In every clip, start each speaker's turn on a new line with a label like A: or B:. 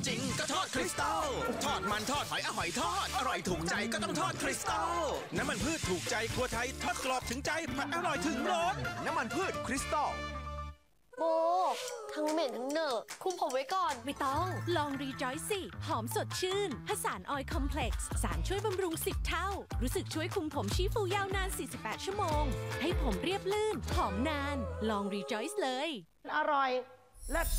A: จริงก็ทอดคริสตัลทอดมันทอดหอยหอยทอดอร่อยถูกใจก็ต้องทอดคริสตัลน้ำมันพืชถูกใจครัวไทยทอดกรอบถึงใจผัดอร่อยถึงรสน้ำมันพืชคริสตัล
B: โบทั้งเหม็นทั้งเหนอะคุมผมไว้ก่อน
C: ไม่ต้องลองรีจอยสิหอมสดชื่นผสานออยล์คอมเพล็กซ์สารช่วยบำรุง10 เท่ารู้สึกช่วยคุมผมชี้ฟูยาวนาน48 ชั่วโมงให้ผมเรียบลื่นหอมนานลองรีจอยส์เลย
D: อร่อยเลิศ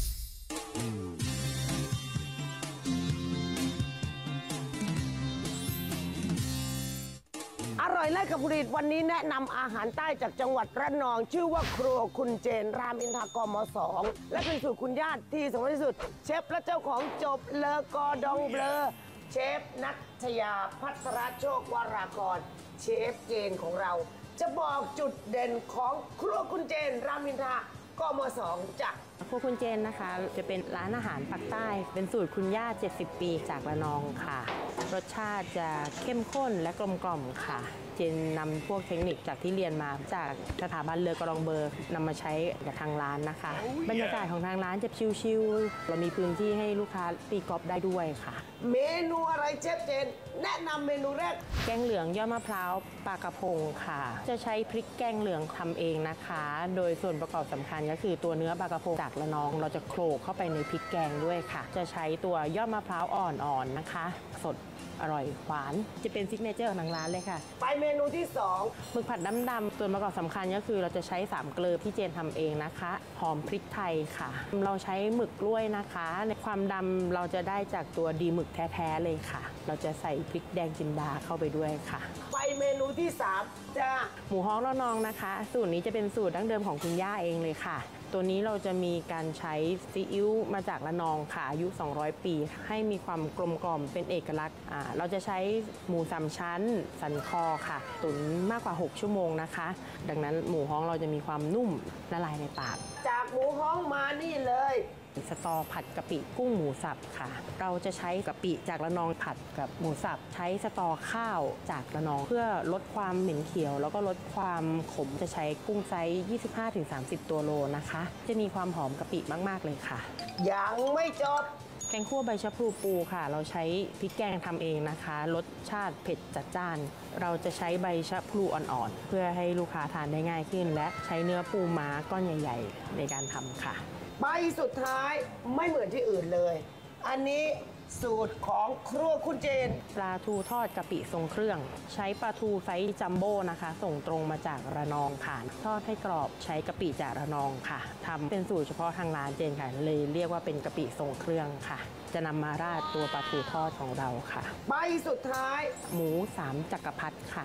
D: อร่อยเลิศกับผลิตวันนี้แนะนำอาหารใต้จากจังหวัดระนองชื่อว่าครัวคุณเจนรามอินทรากม2และเป็นสูตรคุณญาติที่สำคัญที่สุดเชฟและเจ้าของจบเลอกอดองเบลอเชฟนัทยาพัทรโชควรากรเชฟเจนของเราจะบอกจุดเด่นของครัวคุณเจนรามอินทรากม2จ้ะ
E: ครัวคุณเจนนะคะจะเป็นร้านอาหารปากใต้เป็นสูตรคุณย่า70 ปีจากระนองค่ะรสชาติจะเข้มข้นและกลมกล่อมค่ะเจนนำพวกเทคนิคจากที่เรียนมาจากสถาบันเลอกอดองเบอร์นำมาใช้กับทางร้านนะคะบรรยากาศของทางร้านจะชิลๆเรามีพื้นที่ให้ลูกค้าตีกอล์ฟได้ด้วยค่ะ
D: เมนูอะไรเชฟเจนแนะนำเมนูแรก
E: แกงเหลืองยอดมะพร้าวปลากระพงค่ะจะใช้พริกแกงเหลืองทำเองนะคะโดยส่วนประกอบสำคัญก็คือตัวเนื้อปลากระพงจากระนองเราจะโขลกเข้าไปในพริกแกงด้วยค่ะจะใช้ตัวยอดมะพร้าวอ่อนๆนะคะสดอร่อยหวานจะเป็นซิกเนเจอร์ของทางร้านเลยค่ะ
D: ไปเมนูที่2
E: หมึกผัดดำๆส่วนประกอบสำคัญก็คือเราจะใช้3 เกลือที่เจนทำเองนะคะหอมพริกไทยค่ะเราใช้หมึกกล้วยนะคะในความดำเราจะได้จากตัวดีหมึกแท้ๆเลยค่ะเราจะใส่พริกแดงจินดาเข้าไปด้วยค่ะ
D: ไปเมนูที่3จ้า
E: หมูฮ้องระนองนะคะสูตรนี้จะเป็นสูตรดั้งเดิมของคุณย่าเองเลยค่ะตัวนี้เราจะมีการใช้ซีอิ๊วมาจากระนองค่ะอายุ200 ปีให้มีความกลมกล่อมเป็นเอกลักษณ์เราจะใช้หมู3 ชั้นสันคอค่ะตุ๋นมากกว่า6 ชั่วโมงนะคะดังนั้นหมูฮ้องเราจะมีความนุ่มละลายในปาก
D: จากหมูฮ้องมานี่เลย
E: สตอผัดกะปิกุ้งหมูสับค่ะเราจะใช้กะปิจากระนองผัดกับหมูสับใช้สตอข้าวจากระนองเพื่อลดความเหม็นเขียวแล้วก็ลดความขมจะใช้กุ้งไซส์ 25-30 ตัวโลนะคะจะมีความหอมกะปิมากๆเลยค่ะ
D: ยังไม่จบ
E: แกงคั่วใบชะพลูปูค่ะเราใช้พริกแกงทำเองนะคะรสชาติเผ็ดจัดจ้านเราจะใช้ใบชะพลูอ่อนๆเพื่อให้ลูกค้าทานได้ง่ายขึ้นและใช้เนื้อปูม้าก้อนใหญ่ๆในการทำค่ะ
D: ใบสุดท้ายไม่เหมือนที่อื่นเลยอันนี้สูตรของครัวคุณเจน
E: ปลาทูทอดกะปิทรงเครื่องใช้ปลาทูไซส์จัมโบ้นะคะส่งตรงมาจากระนองค่ะทอดให้กรอบใช้กะปิจากระนองค่ะทำเป็นสูตรเฉพาะทางร้านเจนค่ะเลยเรียกว่าเป็นกะปิทรงเครื่องค่ะจะนำมาราดตัวปลาทูทอดของเราค่ะ
D: ใบสุดท้าย
E: หมู3 จักรพรรดิค่ะ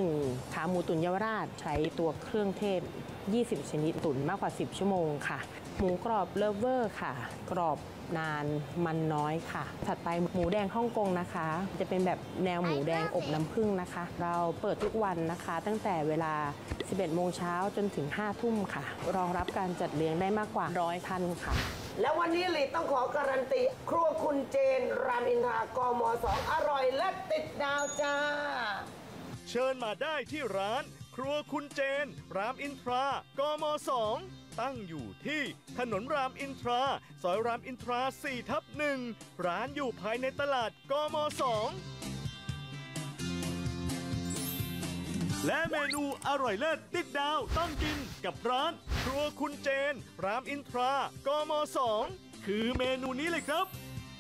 E: 1 ขาหมูตุ๋นเยาวราชใช้ตัวเครื่องเทศ20 ชนิดตุ๋นมากกว่า10 ชั่วโมงค่ะหมูกรอบเลิฟเวอร์ค่ะกรอบนานมันน้อยค่ะถัดไปหมูแดงฮ่องกงนะคะจะเป็นแบบแนวหมูแดงอบน้ำผึ้งนะคะเราเปิดทุกวันนะคะตั้งแต่เวลา 11 โมงเช้าจนถึง 5 ทุ่มค่ะรองรับการจัดเลี้ยงได้มากกว่า100 ท่านค่ะ
D: แล้ววันนี้ลีต้องขอการันตีครัวคุณเจนรามอินทรากม2อร่อยและติดดาวจ้า
F: เชิญมาได้ที่ร้านครัวคุณเจนรามอินทรากม2ตั้งอยู่ที่ถนนรามอินทราซอยรามอินทรา 4/1 ร้านอยู่ภายในตลาดกม2และเมนูอร่อยเลิศติดดาวต้องกินกับร้านครัวคุณเจนรามอินทรากม2คือเมนูนี้เลยครับ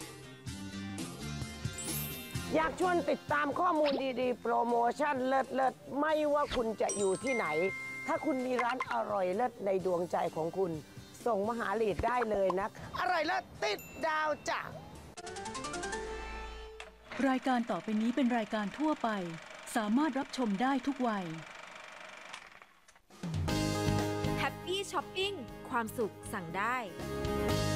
D: อยากชวนติดตามข้อมูลดีๆโปรโมชั่นเลิศๆไม่ว่าคุณจะอยู่ที่ไหนถ้าคุณมีร้านอร่อยเลิศในดวงใจของคุณส่งมาหาลีดได้เลยนะอร่อยเลิศติดดาวจ้ะ
G: รายการต่อไปนี้เป็นรายการทั่วไปสามารถรับชมได้ทุกวัย
C: แฮปปี้ช้อปปิ้งความสุขสั่งได้